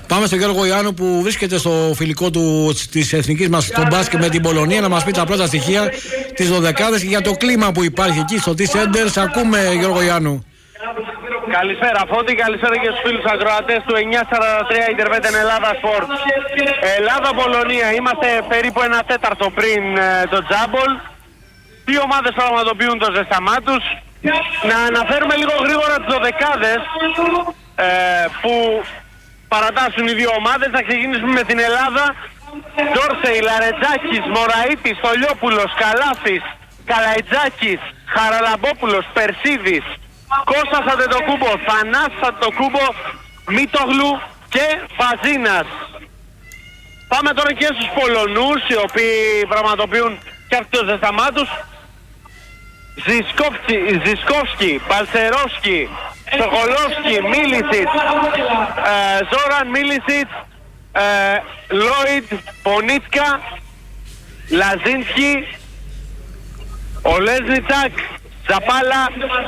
Πάμε στον Γιώργο Ιωάννου που βρίσκεται στο φιλικό της εθνικής μας στο μπάσκετ με την Πολωνία να μας πει τα πρώτα στοιχεία της 12ης και για το κλίμα που υπάρχει εκεί στο T-Center. Ακούμε, Γιώργο Ιωάννου. Καλησπέρα Φώτη, καλησπέρα και στους φίλους ακροατές του 943 Ιντερβέτεν Ελλάδα Sport. Ελλάδα-Πολωνία, είμαστε περίπου ένα τέταρτο πριν το τζάμπολ. Δύο ομάδες πραγματοποιούν το ζεσταμά τους. Να αναφέρουμε λίγο γρήγορα τις 12ες που παρατάσσουν οι δύο ομάδες. Θα ξεκινήσουμε με την Ελλάδα. Ντόρσεϊ, Λαρετζάκης, Μωραΐτης, Στολιόπουλος, Καλάθης, Καλαϊτζάκης, Χαραλαμπόπουλος, Περσίδης, Κώστας Αντετοκούμπο, Θανάς Αντετοκούμπο, Μίτογλου και Βαζίνας. Πάμε τώρα και στους Πολωνούς, οι οποίοι πραγματοποιούν και αυτοί το ζεσταμά τους. Ζισκόφσκι, Μπαλσερόσκι, Σοκολόφσκι, Μίλισιτς, Ζόραν Μίλισιτς, Λόιντ, Πονίτκα, Λαζίνσκι, Ολέσνιτσακ, Ζαπάλα,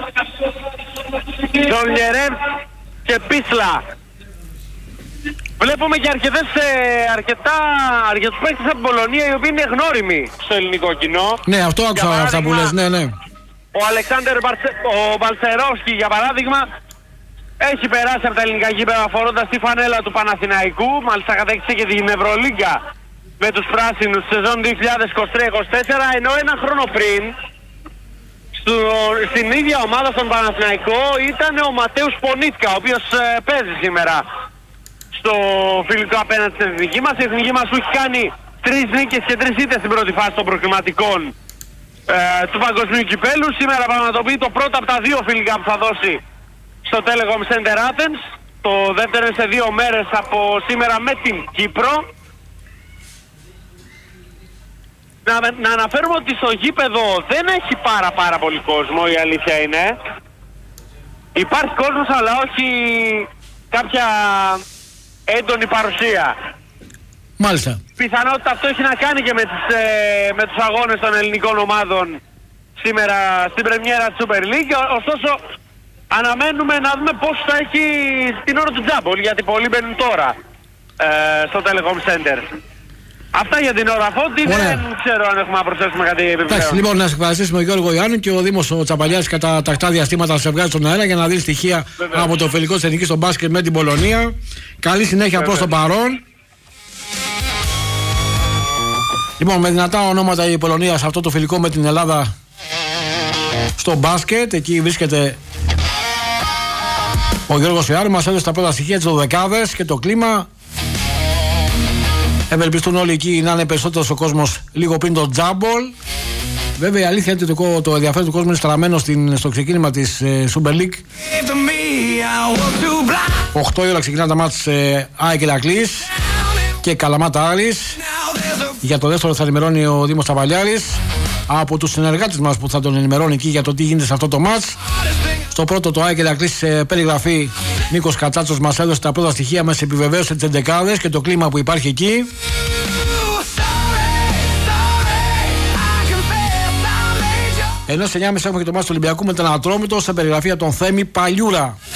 Ζολιερέμ και Πίσλα. Βλέπουμε και αρκετούς παίκτες από την Πολωνία οι οποίοι είναι γνώριμοι στο ελληνικό κοινό. Ναι, αυτό άκουσα αυτά που λες, ναι. Ο Αλεξάνδερ Μπαλσερόφσκι για παράδειγμα έχει περάσει από τα ελληνικά γήπεδα φορώντας τη φανέλα του Παναθηναϊκού. Μάλιστα κατέκτησε και την Ευρωλίγκα με τους πράσινους σεζόν 2023-24, ενώ ένα χρόνο πριν στην ίδια ομάδα στον Παναθηναϊκό ήταν ο Ματέους Πονίτκα, ο οποίος παίζει σήμερα στο φιλικό απέναντι στην εθνική μας. Η εθνική μας που έχει κάνει 3 νίκες και 3 ήττες στην πρώτη φάση των προκριματικών του Παγκοσμίου Κυπέλου. Σήμερα πραγματοποιεί το πρώτο από τα 2 φιλικά που θα δώσει στο Telecom Center Athens. Το δεύτερο σε 2 μέρες από σήμερα με την Κύπρο. Να αναφέρουμε ότι στο γήπεδο δεν έχει πάρα πολύ κόσμο, η αλήθεια είναι. Υπάρχει κόσμος αλλά όχι κάποια έντονη παρουσία. Μάλιστα. Πιθανότητα αυτό έχει να κάνει και με τους αγώνες των ελληνικών ομάδων σήμερα στην πρεμιέρα της Super League. Ωστόσο αναμένουμε να δούμε πώς θα έχει την ώρα του τζάμπολ, γιατί πολλοί μπαίνουν τώρα στο Telecom Center. Αυτά για την ώρα, Φώτη. Δεν ξέρω αν έχουμε να προσθέσουμε κάτι επιπλέον. Εντάξει, λοιπόν, να σας ευχαριστήσουμε ο Γιώργο Ιωάννου και ο Δήμος ο Τσαπαλιάς κατά τακτά διαστήματα θα σε βγάζει στον αέρα για να δει στοιχεία από το φιλικό της εθνικής στο μπάσκετ με την Πολωνία. Καλή συνέχεια προς το παρόν. Λοιπόν, με δυνατά ονόματα η Πολωνία σε αυτό το φιλικό με την Ελλάδα στο μπάσκετ. Εκεί βρίσκεται ο Γιώργος Ιωάννου. Μας έδωσε τα πρώτα στοιχεία της 12ης και το κλίμα. Ευελπιστούν όλοι εκεί να είναι περισσότερος ο κόσμος λίγο πριν το τζάμπολ. Βέβαια η αλήθεια είναι ότι το ενδιαφέρον του κόσμου είναι στραμμένο στο ξεκίνημα της Super League. 8 η ώρα ξεκινά τα μάτς ΑΕΚ Ηρακλής και Καλαμάτα Άρης. Για το δεύτερο θα ενημερώνει ο Δήμος Τσαπαλιάρης από τους συνεργάτες μας που θα τον ενημερώνει εκεί για το τι γίνεται σε αυτό το μάτς. Στο πρώτο το ΑΕΚ Ηρακλής περιγραφή Νίκος Κατσάτσος μας έδωσε τα πρώτα στοιχεία, μας επιβεβαίωσε τις 11 και το κλίμα που υπάρχει εκεί. Ενώ σε 9.30 έχουμε και το μάτς του Ολυμπιακού με τον Ατρόμητο σε περιγραφή από τον Θέμη Παλιούρα.